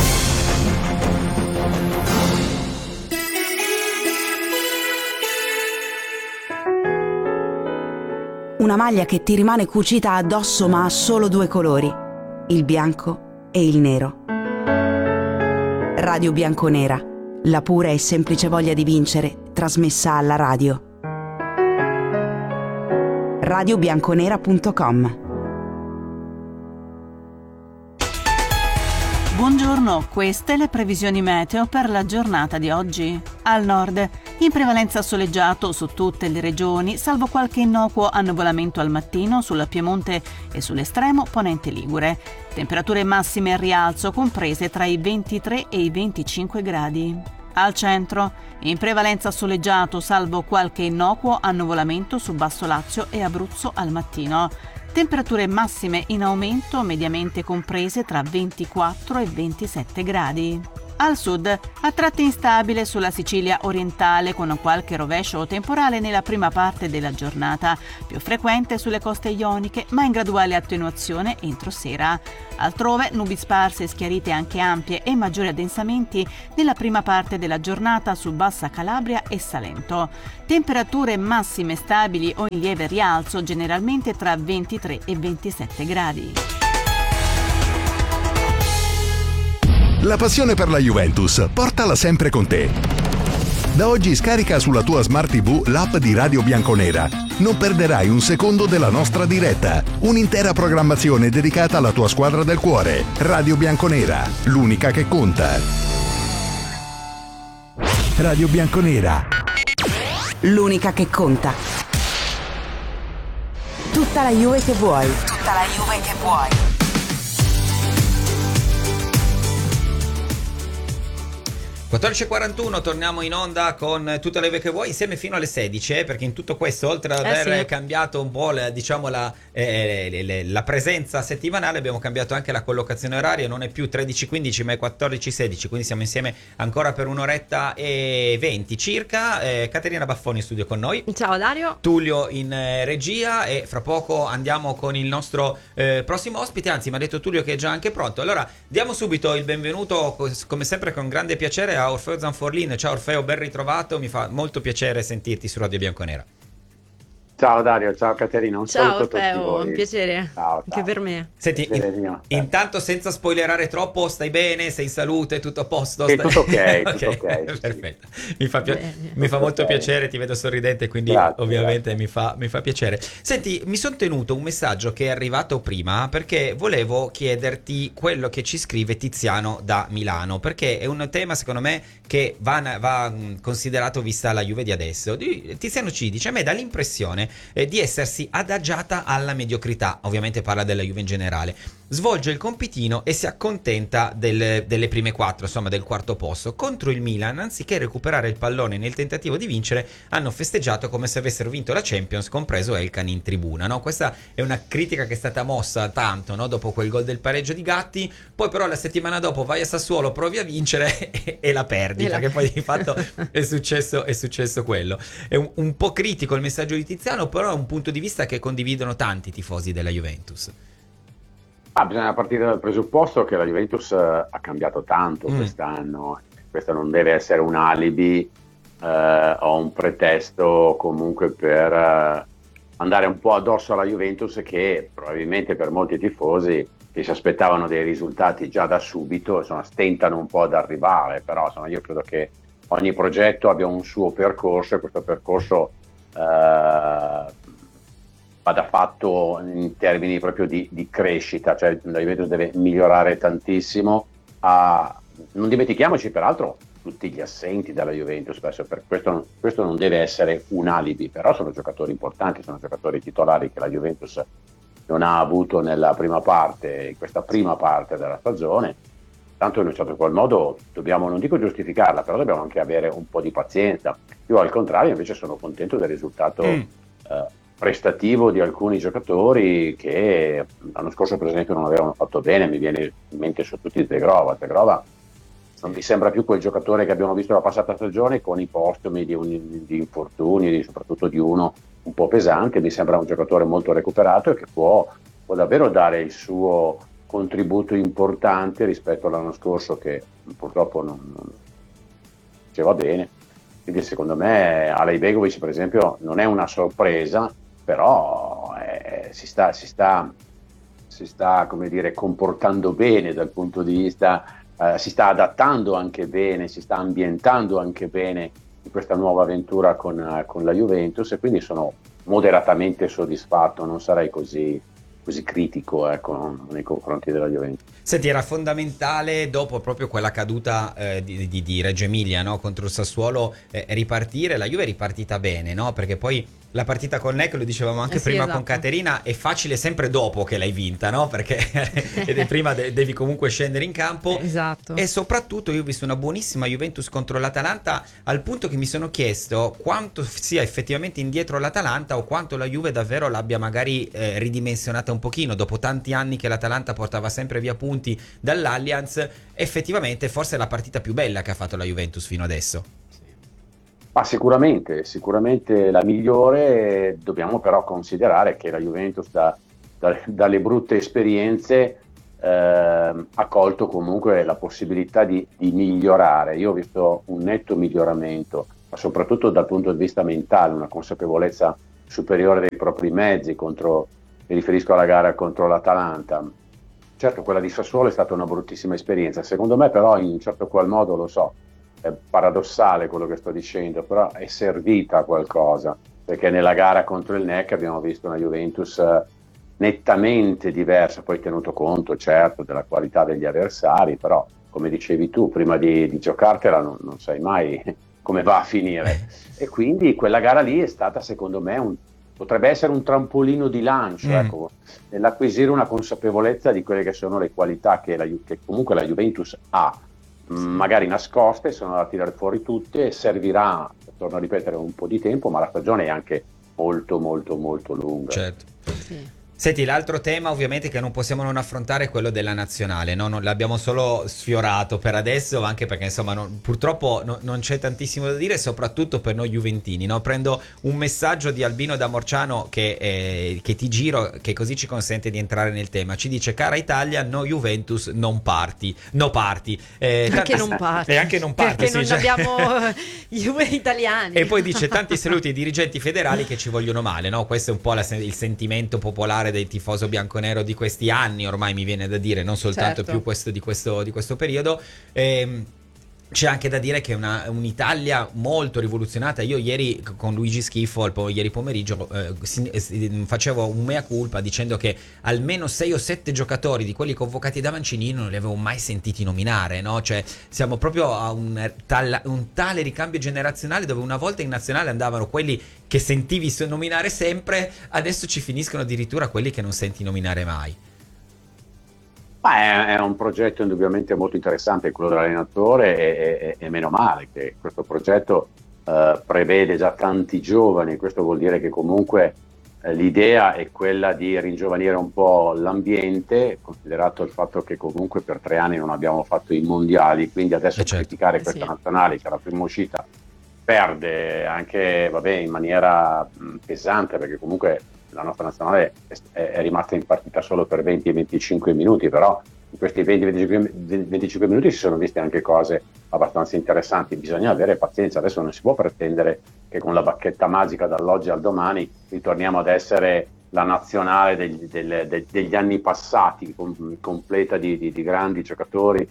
Una maglia che ti rimane cucita addosso ma ha solo 2 colori, il bianco e il nero. Radio Bianconera, la pura e semplice voglia di vincere, trasmessa alla radio. radiobianconera.com. Buongiorno, queste le previsioni meteo per la giornata di oggi. Al nord, in prevalenza soleggiato su tutte le regioni, salvo qualche innocuo annuvolamento al mattino sul Piemonte e sull'estremo ponente ligure. Temperature massime al rialzo comprese tra i 23 e i 25 gradi. Al centro, in prevalenza soleggiato salvo qualche innocuo annuvolamento su Basso Lazio e Abruzzo al mattino. Temperature massime in aumento mediamente comprese tra 24 e 27 gradi. Al sud, a tratti instabile sulla Sicilia orientale con qualche rovescio o temporale nella prima parte della giornata, più frequente sulle coste ioniche ma in graduale attenuazione entro sera. Altrove nubi sparse, schiarite anche ampie e maggiori addensamenti nella prima parte della giornata su Bassa Calabria e Salento. Temperature massime stabili o in lieve rialzo generalmente tra 23 e 27 gradi. La passione per la Juventus, portala sempre con te. Da oggi scarica sulla tua Smart TV l'app di Radio Bianconera. Non perderai un secondo della nostra diretta. Un'intera programmazione dedicata alla tua squadra del cuore. Radio Bianconera, l'unica che conta. Radio Bianconera. L'unica che conta. Tutta la Juve che vuoi. Tutta la Juve che vuoi. 14:41, torniamo in onda con tutta la Juve che vuoi insieme fino alle 16, perché in tutto questo, oltre ad aver cambiato un po' la presenza settimanale, abbiamo cambiato anche la collocazione oraria, non è più 13:15 ma è 14:16, quindi siamo insieme ancora per un'oretta e 20 circa. Caterina Baffoni in studio con noi. Ciao Dario. Tullio in regia e fra poco andiamo con il nostro prossimo ospite, anzi mi ha detto Tullio che è già anche pronto. Allora diamo subito il benvenuto come sempre con grande piacere a Orfeo Zanforlin. Ciao Orfeo, ben ritrovato, mi fa molto piacere sentirti su Radio Bianconera. Ciao Dario, ciao Caterina, un saluto a tutti Orfeo, voi. Un piacere, ciao. Anche per me. Senti, intanto senza spoilerare troppo, stai bene, sei in salute, tutto a posto? Sì, tutto ok, tutto ok. Perfetto, mi fa molto piacere, ti vedo sorridente, quindi ovviamente mi fa piacere. Senti, mi sono tenuto un messaggio che è arrivato prima perché volevo chiederti quello che ci scrive Tiziano da Milano, perché è un tema secondo me che va considerato vista la Juve di adesso. Tiziano ci dice: a me dà l'impressione di essersi adagiata alla mediocrità, ovviamente parla della Juve in generale. svolge il compitino e si accontenta delle prime 4, insomma del quarto posto. Contro il Milan, anziché recuperare il pallone nel tentativo di vincere, hanno festeggiato come se avessero vinto la Champions, compreso Elkan in tribuna, no? Questa è una critica che è stata mossa tanto, no? Dopo quel gol del pareggio di Gatti, poi però la settimana dopo vai a Sassuolo, provi a vincere e la perdi, perché poi di fatto è successo quello. È un po' critico il messaggio di Tiziano, però è un punto di vista che condividono tanti tifosi della Juventus. Bisogna partire dal presupposto che la Juventus ha cambiato tanto quest'anno. Questo non deve essere un alibi o un pretesto comunque per andare un po' addosso alla Juventus, che probabilmente per molti tifosi che si aspettavano dei risultati già da subito, insomma, stentano un po' ad arrivare. Però insomma, io credo che ogni progetto abbia un suo percorso, e questo percorso vada fatto in termini proprio di crescita, cioè la Juventus deve migliorare tantissimo. Non dimentichiamoci peraltro tutti gli assenti dalla Juventus, per questo non deve essere un alibi, però sono giocatori importanti, sono giocatori titolari che la Juventus non ha avuto nella prima parte, in questa prima parte della stagione. Tanto in un certo qual modo dobbiamo, non dico giustificarla, però dobbiamo anche avere un po' di pazienza. Io al contrario invece sono contento del risultato prestativo di alcuni giocatori che l'anno scorso per esempio non avevano fatto bene. Mi viene in mente su tutti Zegrova non mi sembra più quel giocatore che abbiamo visto la passata stagione, con i postumi di infortuni, soprattutto di uno un po' pesante. Mi sembra un giocatore molto recuperato e che può davvero dare il suo contributo importante rispetto all'anno scorso, che purtroppo non faceva bene. Quindi secondo me Alejbegovic per esempio non è una sorpresa, però si sta come dire comportando bene dal punto di vista, si sta adattando anche bene, si sta ambientando anche bene in questa nuova avventura con la Juventus, e quindi sono moderatamente soddisfatto, non sarei così critico nei confronti della Juventus. Senti, era fondamentale dopo proprio quella caduta di Reggio Emilia, no? Contro il Sassuolo, ripartire. La Juve è ripartita bene, no? Perché poi la partita con NEC, lo dicevamo anche prima, esatto, con Caterina, è facile sempre dopo che l'hai vinta, no? Perché prima devi comunque scendere in campo. Esatto. E soprattutto io ho visto una buonissima Juventus contro l'Atalanta, al punto che mi sono chiesto quanto sia effettivamente indietro l'Atalanta o quanto la Juve davvero l'abbia magari ridimensionata un pochino. Dopo tanti anni che l'Atalanta portava sempre via punti dall'Allianz, effettivamente forse è la partita più bella che ha fatto la Juventus fino adesso. Ma sicuramente la migliore. Dobbiamo però considerare che la Juventus dalle brutte esperienze ha colto comunque la possibilità di migliorare. Io ho visto un netto miglioramento, ma soprattutto dal punto di vista mentale, una consapevolezza superiore dei propri mezzi. Mi riferisco alla gara contro l'Atalanta. Certo, quella di Sassuolo è stata una bruttissima esperienza, secondo me però in un certo qual modo, lo so, è paradossale quello che sto dicendo, però è servita a qualcosa, perché nella gara contro il NEC abbiamo visto una Juventus nettamente diversa, poi tenuto conto certo della qualità degli avversari, però come dicevi tu, prima di giocartela non sai mai come va a finire, e quindi quella gara lì è stata secondo me potrebbe essere un trampolino di lancio, ecco, nell'acquisire una consapevolezza di quelle che sono le qualità che comunque la Juventus ha, magari nascoste, sono da tirare fuori tutte, e servirà, torno a ripetere, un po' di tempo, ma la stagione è anche molto molto molto lunga. Certo. Sì. Senti, l'altro tema ovviamente che non possiamo non affrontare è quello della nazionale, no? Non l'abbiamo solo sfiorato per adesso, anche perché insomma purtroppo non c'è tantissimo da dire, soprattutto per noi juventini, no? Prendo un messaggio di Albino da Morciano che ti giro, che così ci consente di entrare nel tema. Ci dice: cara Italia, no Juventus, non parti. No parti. Anche non parti. Anche non parti. Perché non abbiamo Juve italiani. E poi dice: tanti saluti ai dirigenti federali che ci vogliono male, no? Questo è un po' il sentimento popolare dei tifoso bianconero di questi anni, ormai mi viene da dire, non soltanto più di questo periodo. C'è anche da dire che è un'Italia molto rivoluzionata. Io ieri con Luigi Schifo, ieri pomeriggio, facevo un mea culpa dicendo che almeno 6 o 7 giocatori di quelli convocati da Mancini non li avevo mai sentiti nominare, no? Cioè siamo proprio a un tale ricambio generazionale, dove una volta in nazionale andavano quelli che sentivi nominare sempre, adesso ci finiscono addirittura quelli che non senti nominare mai. È un progetto indubbiamente molto interessante quello dell'allenatore e meno male che questo progetto prevede già tanti giovani. Questo vuol dire che comunque l'idea è quella di ringiovanire un po' l'ambiente, considerato il fatto che comunque per 3 anni non abbiamo fatto i mondiali, quindi adesso criticare questa nazionale che è la prima uscita perde anche in maniera pesante, perché comunque la nostra nazionale è rimasta in partita solo per 20-25 minuti, però in questi 20-25 minuti si sono viste anche cose abbastanza interessanti. Bisogna avere pazienza, adesso non si può pretendere che con la bacchetta magica dall'oggi al domani ritorniamo ad essere la nazionale degli anni passati, completa di grandi giocatori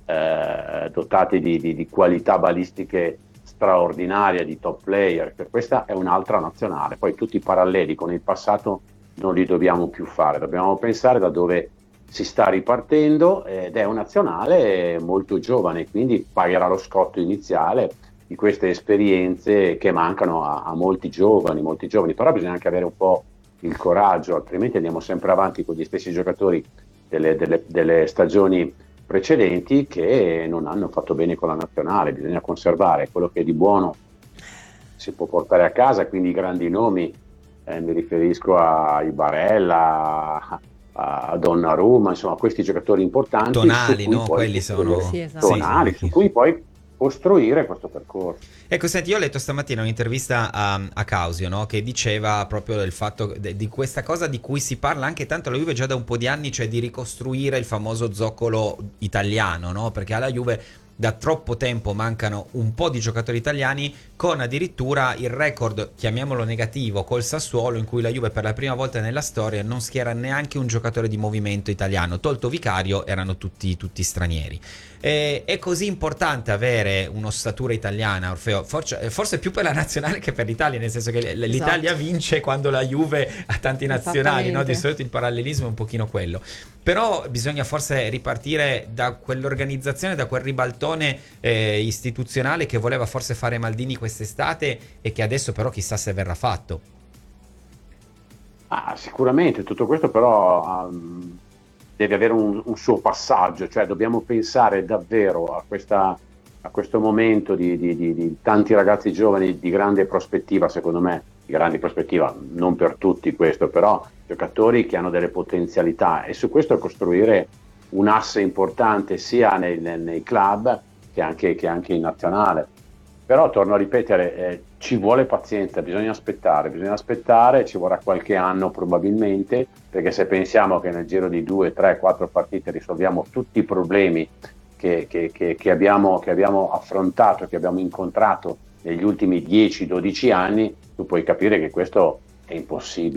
dotati di qualità balistiche straordinaria, di top player. Questa è un'altra nazionale. Poi tutti i paralleli con il passato non li dobbiamo più fare, dobbiamo pensare da dove si sta ripartendo, ed è una nazionale molto giovane, quindi pagherà lo scotto iniziale di queste esperienze che mancano a molti giovani, però bisogna anche avere un po' il coraggio, altrimenti andiamo sempre avanti con gli stessi giocatori delle stagioni precedenti che non hanno fatto bene con la nazionale. Bisogna conservare quello che di buono si può portare a casa, quindi i grandi nomi, mi riferisco a Barella, a Donnarumma, insomma questi giocatori importanti, Tonali, no? Poi, quelli sono Tonali, su cui poi costruire questo percorso. Ecco, senti, io ho letto stamattina un'intervista a Causio, no? Che diceva proprio del fatto di questa cosa di cui si parla anche tanto alla Juve già da un po' di anni, cioè di ricostruire il famoso zoccolo italiano, no? Perché alla Juve da troppo tempo mancano un po' di giocatori italiani, con addirittura il record, chiamiamolo negativo, col Sassuolo, in cui la Juve per la prima volta nella storia non schiera neanche un giocatore di movimento italiano, tolto Vicario erano tutti stranieri. È così importante avere un'ossatura italiana, Orfeo, forse più per la nazionale che per l'Italia, nel senso che l'Italia vince quando la Juve ha tanti nazionali, no? Di solito il parallelismo è un pochino quello, però bisogna forse ripartire da quell'organizzazione, da quel ribaltone istituzionale che voleva forse fare Maldini quest'estate e che adesso però chissà se verrà fatto. Sicuramente tutto questo però deve avere un suo passaggio, cioè dobbiamo pensare davvero a questo momento di tanti ragazzi giovani di grande prospettiva, secondo me, di grande prospettiva, non per tutti questo, però giocatori che hanno delle potenzialità, e su questo costruire un asse importante sia nei club che anche in nazionale. Però torno a ripetere, ci vuole pazienza, bisogna aspettare, ci vorrà qualche anno probabilmente, perché se pensiamo che nel giro di 2, 3, 4 partite risolviamo tutti i problemi che abbiamo affrontato, che abbiamo incontrato negli ultimi 10-12 anni, tu puoi capire che questo è impossibile.